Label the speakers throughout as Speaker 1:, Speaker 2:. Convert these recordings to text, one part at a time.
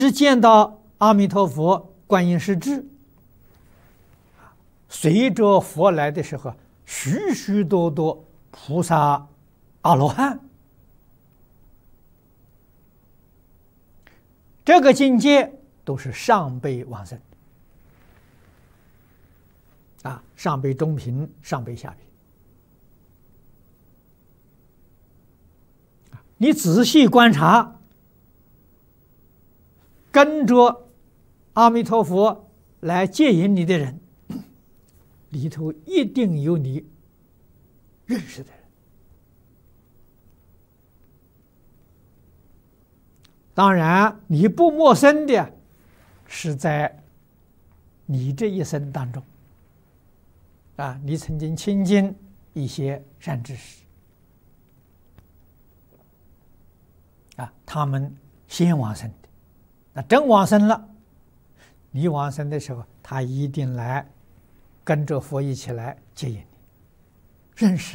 Speaker 1: 只见到阿弥陀佛、观音势至，随着佛来的时候，许许多多菩萨、阿罗汉，这个境界都是上辈往生啊，上辈中品，上辈下品。你仔细观察，跟着阿弥陀佛来接引你的人，里头一定有你认识的人。当然，你不陌生的，是在你这一生当中，啊，你曾经亲近一些善知识，啊，他们先往生的，那真往生了，你往生的时候，他一定来跟着佛一起来接引你，认识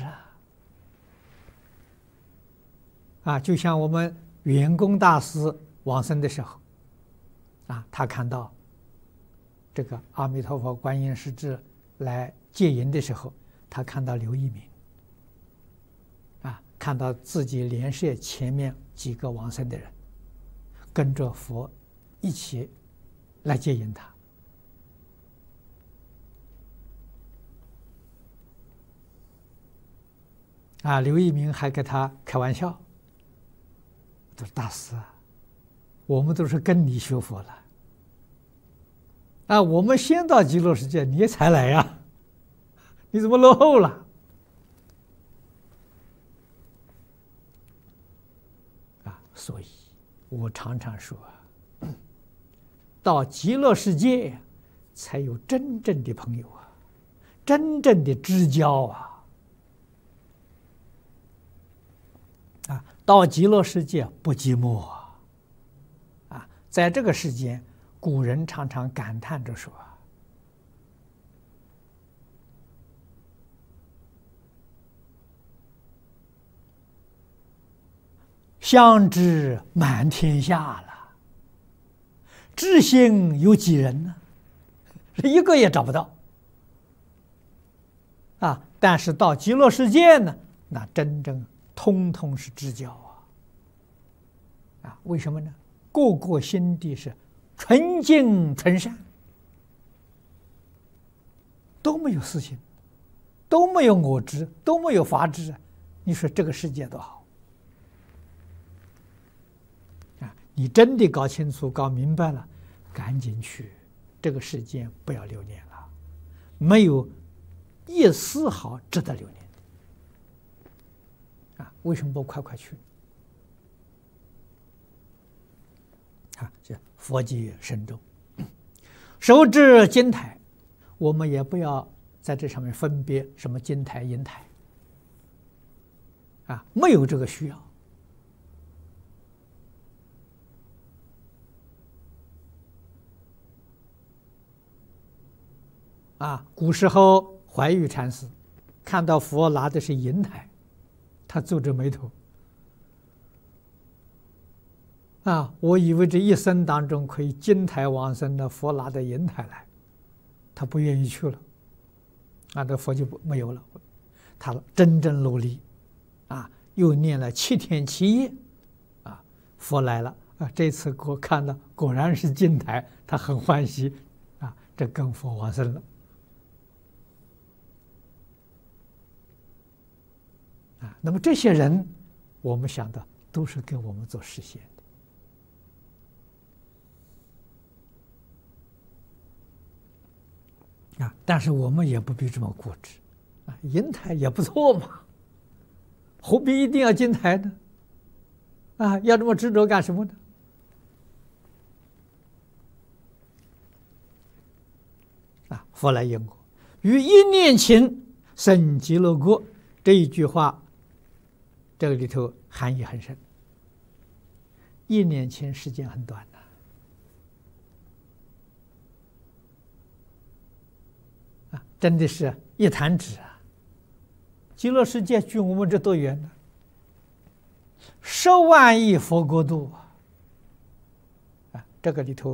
Speaker 1: 啊，就像我们圆工大师往生的时候，啊，他看到这个阿弥陀佛、观音势至来接引的时候，他看到刘一鸣，啊，看到自己莲社前面几个往生的人，跟着佛一起来接引他。啊，刘一鸣还跟他开玩笑，他说：“大师啊，我们都是跟你学佛了，啊，我们先到极乐世界，你才来呀，你怎么落后了？”啊，所以我常常说，到极乐世界才有真正的朋友啊，真正的知交啊。啊，到极乐世界不寂寞啊！在这个世间，古人常常感叹着说：“相知满天下了，知心有几人呢？一个也找不到。”啊，但是到极乐世界呢，那真正通通是知交啊！为什么呢？个个心地是纯净纯善，都没有私心，都没有我执，都没有法执。你说这个世界多好啊！你真的搞清楚、搞明白了，赶紧去，这个世界不要留恋了，没有一丝毫值得留恋。啊，为什么不快快去？啊，这佛界深重，手持金台，我们也不要在这上面分别什么金台银台，啊，没有这个需要。啊，古时候怀玉禅师看到佛拿的是银台，他皱着眉头，啊，我以为这一生当中可以金台往生的，佛拿的银台来，他不愿意去了，啊，这佛就没有了。他真正努力，啊，又念了7天7夜，啊，佛来了，啊，这次给我看到果然是金台，他很欢喜，啊，这跟佛往生了。啊，那么这些人，我们想的都是给我们做实现的啊，但是我们也不必这么固执啊，银台也不错嘛，何必一定要金台呢？啊，要这么执着干什么呢？啊，佛来因果，于一念情生极乐国，这一句话。这个里头含义很深，一念情时间很短啊，真的是一弹指啊！极乐世界距我们这多远呢？10万亿佛国度啊！ 这个里头